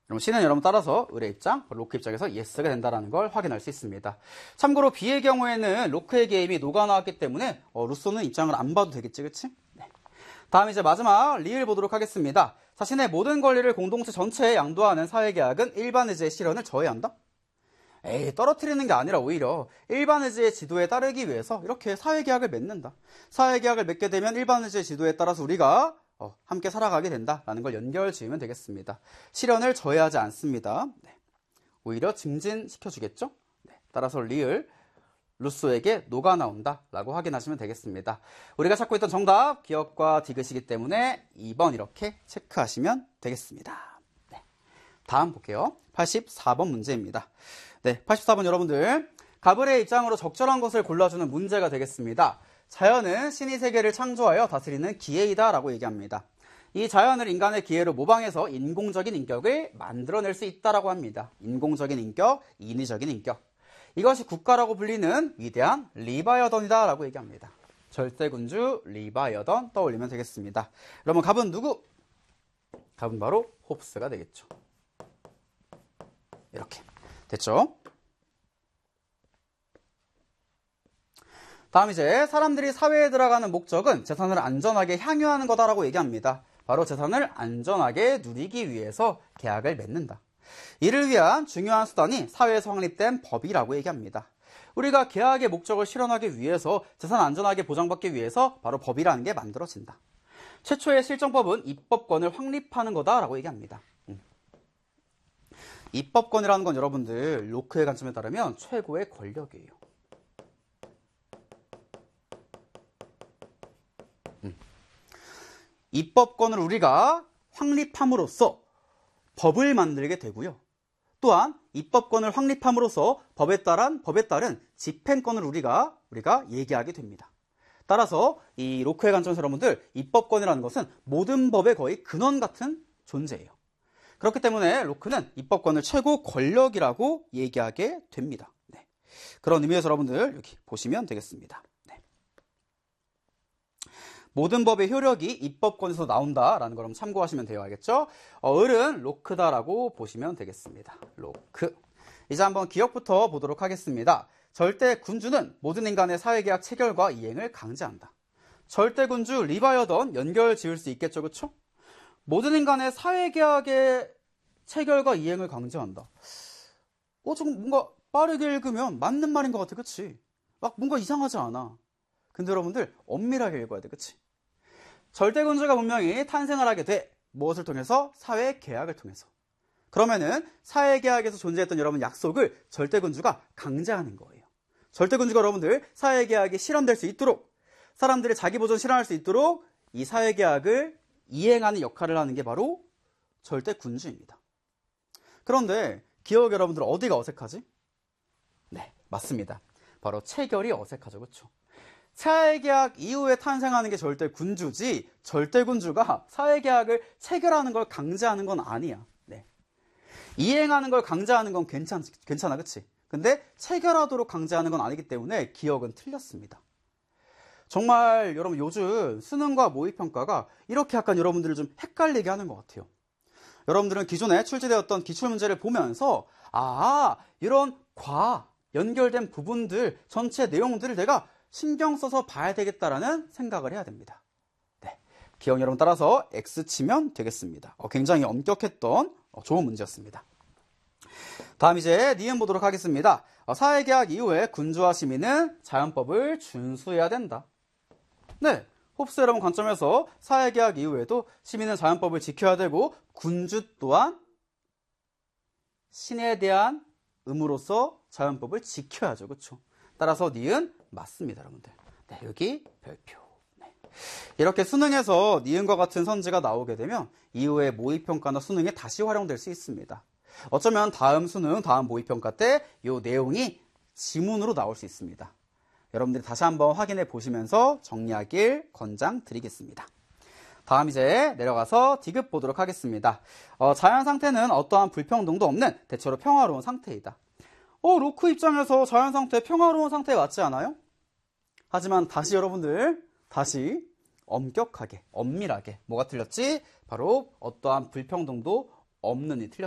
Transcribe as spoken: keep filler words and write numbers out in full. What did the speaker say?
그럼 C는 여러분 따라서 을의 입장, 로크 입장에서 yes가 된다는 걸 확인할 수 있습니다. 참고로 B의 경우에는 로크의 개입이 녹아 나왔기 때문에 어, 루소는 입장을 안 봐도 되겠지, 그치? 네. 다음 이제 마지막 리을 보도록 하겠습니다. 자신의 모든 권리를 공동체 전체에 양도하는 사회계약은 일반 의지의 실현을 저해한다? 에이, 떨어뜨리는 게 아니라 오히려 일반 의지의 지도에 따르기 위해서 이렇게 사회계약을 맺는다. 사회계약을 맺게 되면 일반 의지의 지도에 따라서 우리가 어, 함께 살아가게 된다라는 걸 연결 지으면 되겠습니다. 실현을 저해하지 않습니다. 네. 오히려 증진시켜주겠죠? 네. 따라서 리을, 루소에게 녹아 나온다라고 확인하시면 되겠습니다. 우리가 찾고 있던 정답, 기억과 디귿이기 때문에 이 번 이렇게 체크하시면 되겠습니다. 네. 다음 볼게요. 팔십사 번 문제입니다. 네, 팔십사 번 여러분들, 가브레의 입장으로 적절한 것을 골라주는 문제가 되겠습니다. 자연은 신이 세계를 창조하여 다스리는 기회이다 라고 얘기합니다. 이 자연을 인간의 기회로 모방해서 인공적인 인격을 만들어낼 수 있다라고 합니다. 인공적인 인격, 인위적인 인격. 이것이 국가라고 불리는 위대한 리바이어던이다 라고 얘기합니다. 절대군주 리바이어던 떠올리면 되겠습니다. 그러면 갑은 누구? 갑은 바로 홉스가 되겠죠. 이렇게 됐죠? 다음 이제 사람들이 사회에 들어가는 목적은 재산을 안전하게 향유하는 거다라고 얘기합니다. 바로 재산을 안전하게 누리기 위해서 계약을 맺는다. 이를 위한 중요한 수단이 사회에서 확립된 법이라고 얘기합니다. 우리가 계약의 목적을 실현하기 위해서 재산 안전하게 보장받기 위해서 바로 법이라는 게 만들어진다. 최초의 실정법은 입법권을 확립하는 거다라고 얘기합니다. 음. 입법권이라는 건 여러분들 로크의 관점에 따르면 최고의 권력이에요. 입법권을 우리가 확립함으로써 법을 만들게 되고요. 또한 입법권을 확립함으로써 법에 따른 법에 따른 집행권을 우리가 우리가 얘기하게 됩니다. 따라서 이 로크의 관점에서 여러분들 입법권이라는 것은 모든 법의 거의 근원 같은 존재예요. 그렇기 때문에 로크는 입법권을 최고 권력이라고 얘기하게 됩니다. 네. 그런 의미에서 여러분들 여기 보시면 되겠습니다. 모든 법의 효력이 입법권에서 나온다라는 걸 참고하시면 돼요. 알겠죠? 어, 을은 로크다라고 보시면 되겠습니다. 로크. 이제 한번 기억부터 보도록 하겠습니다. 절대 군주는 모든 인간의 사회계약 체결과 이행을 강제한다. 절대 군주 리바이어던 연결 지을 수 있겠죠, 그렇죠? 모든 인간의 사회계약의 체결과 이행을 강제한다. 어, 조금 뭔가 빠르게 읽으면 맞는 말인 것 같아, 그치? 막 뭔가 이상하지 않아. 근데 여러분들 엄밀하게 읽어야 돼, 그치? 절대군주가 분명히 탄생을 하게 돼. 무엇을 통해서? 사회계약을 통해서. 그러면은 사회계약에서 존재했던 여러분 약속을 절대군주가 강제하는 거예요. 절대군주가 여러분들 사회계약이 실현될 수 있도록, 사람들이 자기보전 실현할 수 있도록 이 사회계약을 이행하는 역할을 하는 게 바로 절대군주입니다. 그런데 기억 여러분들 어디가 어색하지? 네, 맞습니다. 바로 체결이 어색하죠, 그렇죠? 사회계약 이후에 탄생하는 게 절대군주지, 절대군주가 사회계약을 체결하는 걸 강제하는 건 아니야. 네. 이행하는 걸 강제하는 건 괜찮, 괜찮아, 그치? 근데 체결하도록 강제하는 건 아니기 때문에 기억은 틀렸습니다. 정말 여러분 요즘 수능과 모의평가가 이렇게 약간 여러분들을 좀 헷갈리게 하는 것 같아요. 여러분들은 기존에 출제되었던 기출문제를 보면서 아, 이런 과 연결된 부분들, 전체 내용들을 내가 신경 써서 봐야 되겠다라는 생각을 해야 됩니다. 네, 기억 여러분 따라서 X 치면 되겠습니다. 어, 굉장히 엄격했던 어, 좋은 문제였습니다. 다음 이제 니은 보도록 하겠습니다. 어, 사회계약 이후에 군주와 시민은 자연법을 준수해야 된다. 네, 홉스 여러분 관점에서 사회계약 이후에도 시민은 자연법을 지켜야 되고 군주 또한 신에 대한 의무로서 자연법을 지켜야죠. 그렇죠? 따라서 니은 맞습니다, 여러분들. 네, 여기 별표. 네. 이렇게 수능에서 니은과 같은 선지가 나오게 되면 이후에 모의평가나 수능에 다시 활용될 수 있습니다. 어쩌면 다음 수능, 다음 모의평가 때 이 내용이 지문으로 나올 수 있습니다. 여러분들이 다시 한번 확인해 보시면서 정리하길 권장드리겠습니다. 다음 이제 내려가서 디귿 보도록 하겠습니다. 어, 자연 상태는 어떠한 불평등도 없는 대체로 평화로운 상태이다. 어, 로크 입장에서 자연 상태, 평화로운 상태에 맞지 않아요? 하지만 다시 여러분들, 다시 엄격하게, 엄밀하게 뭐가 틀렸지? 바로 어떠한 불평등도 없는 이 틀렸습니다.